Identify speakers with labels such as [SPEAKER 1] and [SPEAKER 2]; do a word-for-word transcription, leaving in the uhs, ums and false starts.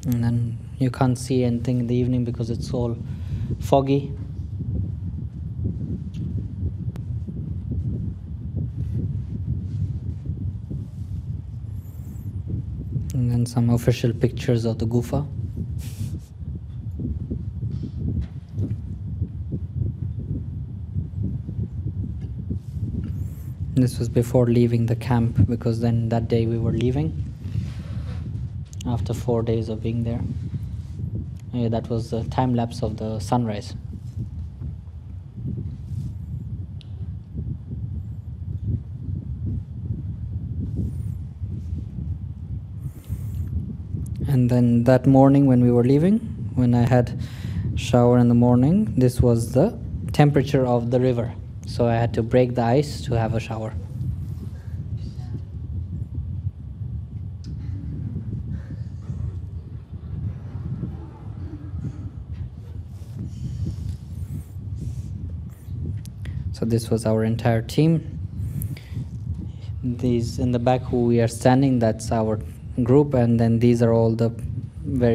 [SPEAKER 1] And then you can't see anything in the evening because it's all foggy. And then some official pictures of the Gufa. This was before leaving the camp, because then that day we were leaving after four days of being there. Yeah, that was the time lapse of the sunrise. And then that morning when we were leaving, when I had shower in the morning, this was the temperature of the river. So I had to break the ice to have a shower. So this was our entire team. These in the back who we are standing, that's our group, and then these are all the very